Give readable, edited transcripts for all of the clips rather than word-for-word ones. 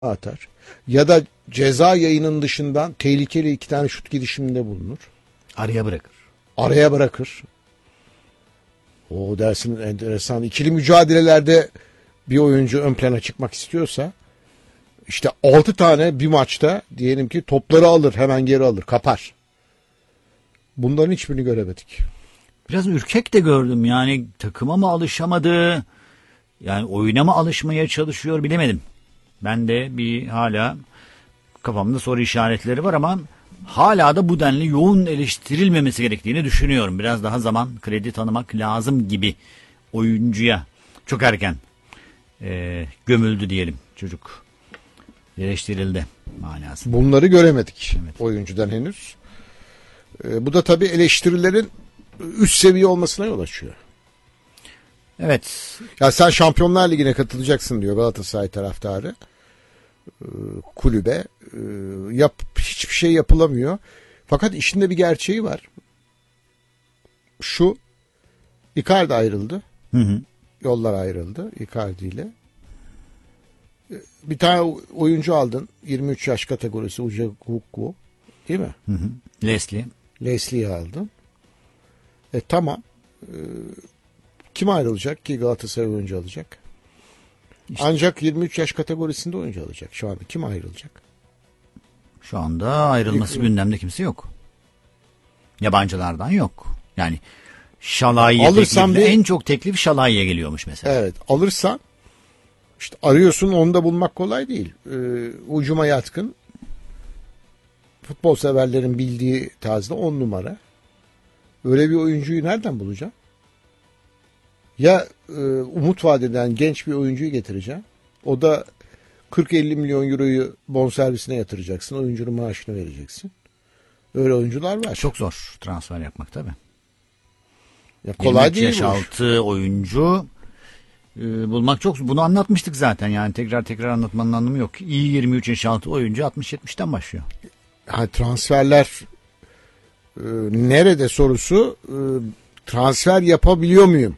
atar. Ya da ceza yayının dışından tehlikeli 2 tane şut girişiminde bulunur. Araya bırakır. Araya bırakır. O dersin enteresan. İkili mücadelelerde bir oyuncu ön plana çıkmak istiyorsa işte 6 tane bir maçta diyelim ki topları alır, hemen geri alır, kapar. Bunların hiçbirini göremedik. Biraz ürkek de gördüm, yani takıma mı alışamadı, yani oyuna mı alışmaya çalışıyor bilemedim. Ben de bir hala kafamda soru işaretleri var ama hala da bu denli yoğun eleştirilmemesi gerektiğini düşünüyorum. Biraz daha zaman, kredi tanımak lazım gibi oyuncuya. Çok erken gömüldü diyelim çocuk. Eleştirildi manasında. Bunları göremedik Evet. oyuncudan henüz. Bu da tabii eleştirilerin üst seviye olmasına yol açıyor. Evet. Ya sen Şampiyonlar Ligi'ne katılacaksın diyor Galatasaray taraftarı. Kulübe. Hiçbir şey yapılamıyor. Fakat işin de bir gerçeği var. Şu, Icardi ayrıldı. Hı. Yollar ayrıldı Icardi ile. Bir tane oyuncu aldın. 23 yaş kategorisi Ucagukwu. Değil mi? Hı. Leslie. Leslie'yi aldın. Tamam. Kim ayrılacak ki Galatasaray oyuncu alacak? İşte. Ancak 23 yaş kategorisinde oyuncu alacak. Şu anda kim ayrılacak? Şu anda ayrılması gündemde kimse yok. Yabancılardan yok. Yani Şalay'ya en çok teklif Şalay'ya geliyormuş mesela. Evet, alırsan işte arıyorsun, onu da bulmak kolay değil. Ucuma yatkın, futbol severlerin bildiği tarzda 10 numara. Öyle bir oyuncuyu nereden bulacağım? Ya umut vadeden genç bir oyuncuyu getireceğim. O da 40-50 milyon euroyu bonservisine yatıracaksın. Oyuncunun maaşını vereceksin. Öyle oyuncular var. Çok zor transfer yapmak tabii. Ya kolay değil. 23 yaş altı oyuncu bulmak çok zor. Bunu anlatmıştık zaten. Yani tekrar anlatmanın anlamı yok. İyi 23 yaş altı oyuncu 60-70'ten başlıyor. Ha, transferler nerede sorusu, transfer yapabiliyor muyum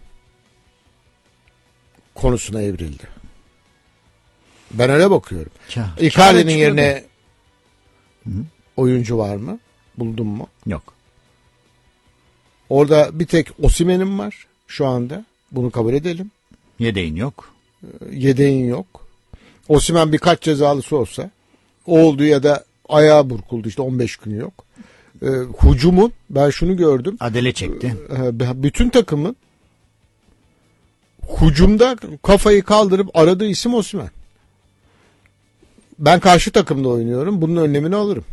konusuna evrildi. Ben öyle bakıyorum. Icardi'nin yerine oyuncu var mı? Buldun mu? Yok. Orada bir tek Osimhen'im var şu anda. Bunu kabul edelim. Yedeğin yok. Yedeğin yok. Osimhen birkaç cezalısı olsa oldu ya da ayağı burkuldu, işte 15 günü yok. Hücumun ben şunu gördüm. Adele çekti. Bütün takımın hücumda kafayı kaldırıp aradığı isim Osimhen. Ben karşı takımda oynuyorum. Bunun önlemini alırım.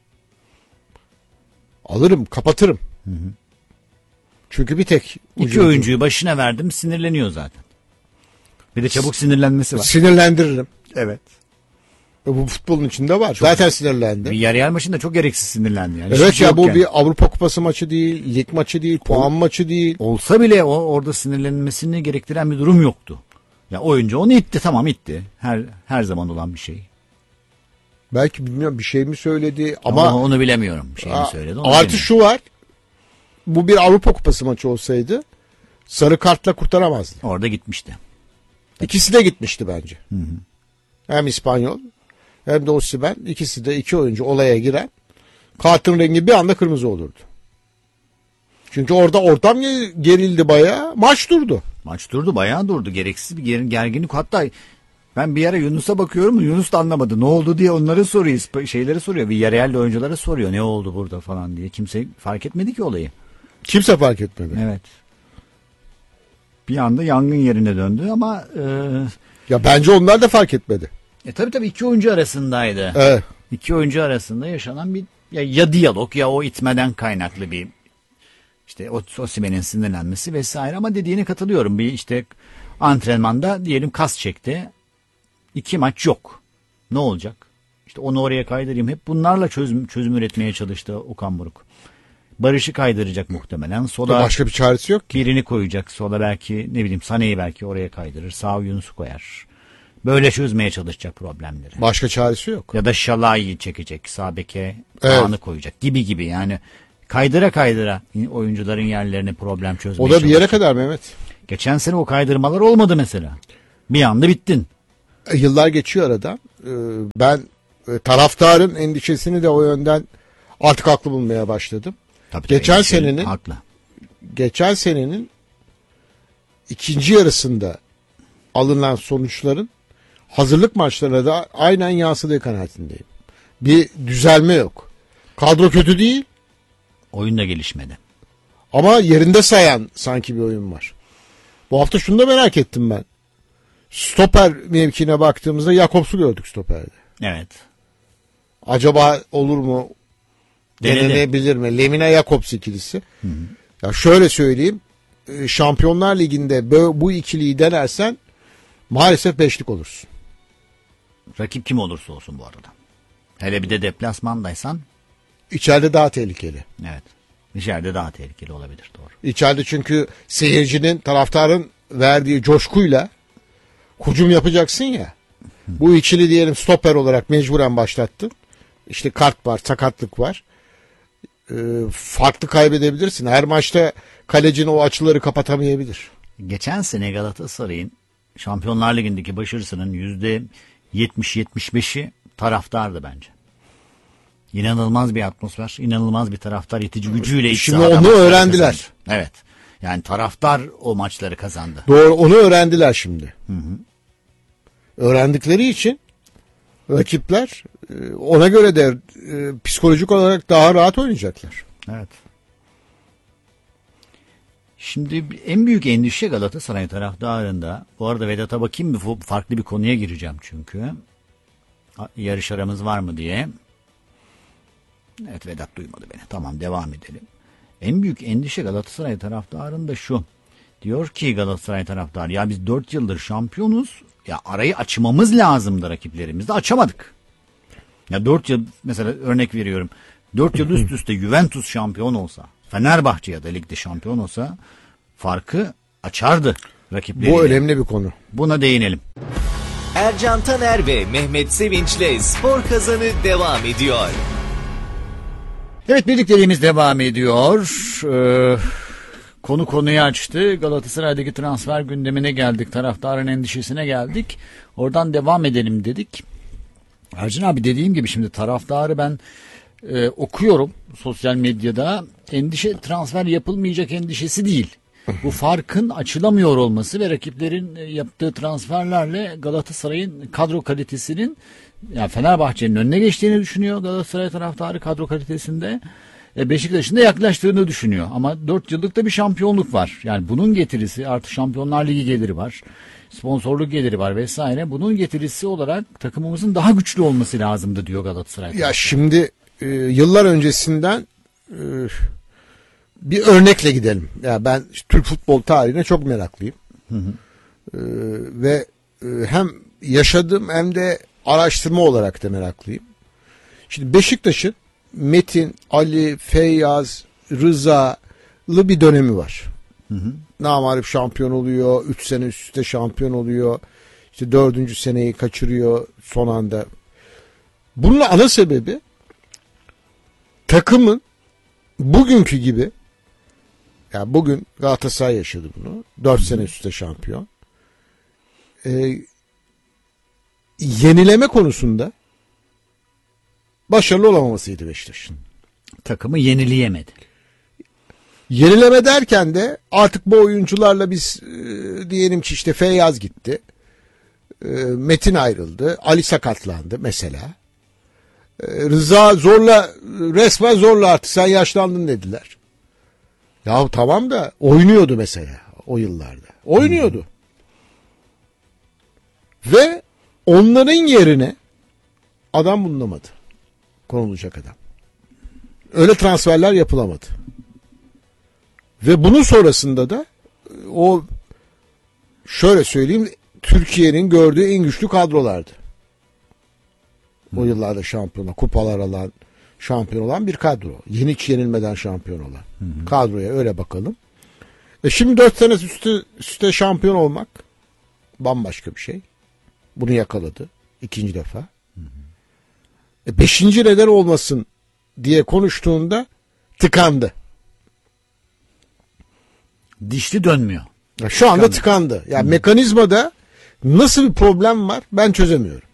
Alırım, kapatırım. Hı. Çünkü bir tek İki oyuncuyu başına verdim, sinirleniyor zaten. Bir de çabuk sinirlenmesi var. Sinirlendiririm. Evet. Bu futbolun içinde var. Çok zaten sinirlendi. Bir Villarreal maçında çok gereksiz sinirlendi. Yani evet ya, bu bir Avrupa Kupası maçı değil, lig maçı değil, puan maçı değil. Olsa bile orada sinirlenmesini gerektiren bir durum yoktu. Ya oyuncu onu itti, tamam itti. Her zaman olan bir şey. Belki bilmiyorum, bir şey mi söyledi ama onu bilemiyorum. Bir şey mi söyledi? Artı şu var. Bu bir Avrupa Kupası maçı olsaydı sarı kartla kurtaramazdı. Orada gitmişti. İkisi de gitmişti bence. Hı. Hem İspanyol hem de Osimhen, ikisi de, iki oyuncu olaya giren, kartın rengi bir anda kırmızı olurdu. Çünkü orada ortam gerildi bayağı. Maç durdu. Maç durdu, bayağı durdu. Gereksiz bir gerginlik. Hatta ben bir ara Yunus'a bakıyorum. Yunus da anlamadı. Ne oldu diye onları soruyor. Şeyleri soruyor. Villarreal'de oyunculara soruyor. Ne oldu burada falan diye. Kimse fark etmedi ki olayı. Kimse fark etmedi. Evet. Bir anda yangın yerine döndü ama ya bence onlar da fark etmedi. Tabii iki oyuncu arasındaydı. Evet. İki oyuncu arasında yaşanan bir ya diyalog ya o itmeden kaynaklı bir işte Osimhen'in sinirlenmesi vesaire, ama dediğine katılıyorum. Bir işte antrenmanda diyelim kas çekti. 2 maç yok. Ne olacak? İşte onu oraya kaydırayım. Hep bunlarla çözüm üretmeye çalıştı Okan Buruk. Barış'ı kaydıracak muhtemelen. Sola başka bir çaresi yok ki. Birini koyacak. Sola belki ne bileyim Sané'yi belki oraya kaydırır. Sağa Yunus'u koyar. Böyle çözmeye çalışacak problemleri. Başka çaresi yok. Ya da Şalay'ı çekecek. Sağ beke Kaan'ı koyacak gibi yani. Kaydıra oyuncuların yerlerini problem çözmeye çalışacak. O da bir yere kadar Mehmet. Geçen sene o kaydırmalar olmadı mesela. Bir anda bittin. Yıllar geçiyor arada. Ben taraftarın endişesini de o yönden artık haklı bulmaya başladım. Tabii, haklı. Geçen senenin ikinci yarısında alınan sonuçların hazırlık maçlarına da aynen yansıdığı kanaatindeyim. Bir düzelme yok. Kadro kötü değil. Oyun da gelişmedi. Ama yerinde sayan sanki bir oyun var. Bu hafta şunu da merak ettim ben. Stoper mevkine baktığımızda Jakobs'u gördük stoperde. Evet. Acaba olur mu? Denenebilir mi? Lemina Jakobs ikilisi. Hı. Ya şöyle söyleyeyim. Şampiyonlar Ligi'nde bu ikiliyi denersen maalesef beşlik olursun. Rakip kim olursa olsun bu arada. Hele bir de deplasmandaysan. İçeride daha tehlikeli. Evet. İçeride daha tehlikeli olabilir, doğru. İçeride çünkü seyircinin, taraftarın verdiği coşkuyla hücum yapacaksın ya. Bu ikili diyelim stoper olarak mecburen başlattın. İşte kart var, sakatlık var. Farklı kaybedebilirsin. Her maçta kalecinin o açıları kapatamayabilir. Geçen sene Galatasaray'ın Şampiyonlar Ligi'ndeki başarısının %70-75'i taraftardı bence. İnanılmaz bir atmosfer, inanılmaz bir taraftar itici gücüyle. Şimdi onu öğrendiler. Kazandı. Evet. Yani taraftar o maçları kazandı. Doğru, onu öğrendiler şimdi. Hı. Öğrendikleri için rakipler ona göre de psikolojik olarak daha rahat oynayacaklar. Evet. Şimdi en büyük endişe Galatasaray taraftarında. Bu arada Vedat'a bakayım, farklı bir konuya gireceğim çünkü. Yarış aramız var mı diye. Evet, Vedat duymadı beni. Tamam, devam edelim. En büyük endişe Galatasaray taraftarında şu. Diyor ki Galatasaray taraftarı, ya biz 4 yıldır şampiyonuz. Ya arayı açmamız lazımdı rakiplerimizde. Açamadık. Ya 4 yıl, mesela örnek veriyorum. 4 yıl üst üste Juventus şampiyon olsa, Fenerbahçe ya da ligde şampiyon olsa farkı açardı rakipleriyle. Bu önemli bir konu. Buna değinelim. Ercan Taner ve Mehmet Sevinç'le Spor Kazanı devam ediyor. Evet, birlikteliğimiz devam ediyor. Konu konuyu açtı. Galatasaray'daki transfer gündemine geldik. Taraftarın endişesine geldik. Oradan devam edelim dedik. Ercan abi, dediğim gibi şimdi taraftarı ben okuyorum sosyal medyada. Transfer yapılmayacak endişesi değil. Bu farkın açılamıyor olması ve rakiplerin yaptığı transferlerle Galatasaray'ın kadro kalitesinin, yani Fenerbahçe'nin önüne geçtiğini düşünüyor Galatasaray taraftarı kadro kalitesinde. Beşiktaş'ın da yaklaştığını düşünüyor. Ama 4 yıllık da bir şampiyonluk var. Yani bunun getirisi, artı Şampiyonlar Ligi geliri var. Sponsorluk geliri var vesaire. Bunun getirisi olarak takımımızın daha güçlü olması lazımdı diyor Galatasaray. Ya şimdi yıllar öncesinden bir örnekle gidelim. Ya ben Türk futbol tarihine çok meraklıyım. Hı hı. Ve hem yaşadım hem de araştırma olarak da meraklıyım. Şimdi Beşiktaş'ın Metin, Ali, Feyyaz, Rıza'lı bir dönemi var. Hı hı. Namarif şampiyon oluyor. 3 sene üst üste şampiyon oluyor. İşte 4. seneyi kaçırıyor son anda. Bunun ana sebebi takımın bugünkü gibi, yani bugün Galatasaray yaşadı bunu. 4 sene üst üste şampiyon. Yenileme konusunda başarılı olamamasıydı Beşiktaş'ın. Takımı yenileyemedi. Yenileme derken de artık bu oyuncularla biz diyelim ki işte Feyyaz gitti. Metin ayrıldı. Ali sakatlandı mesela. Rıza resmen zorla artık sen yaşlandın dediler. Ya tamam da oynuyordu mesela o yıllarda. Oynuyordu. Ve onların yerine adam bulunamadı. Konulacak adam. Öyle transferler yapılamadı. Ve bunun sonrasında da o, şöyle söyleyeyim, Türkiye'nin gördüğü en güçlü kadrolardı. O yıllarda şampiyona, kupalar alan, şampiyon olan bir kadro. Hiç yenilmeden şampiyon olan. Kadroya öyle bakalım. Şimdi 4 sene üstte şampiyon olmak bambaşka bir şey. Bunu yakaladı. 2. defa. 5. neden olmasın diye konuştuğunda tıkandı. Dişli dönmüyor. Şu anda tıkandı. Yani mekanizmada Nasıl bir problem var ben çözemiyorum.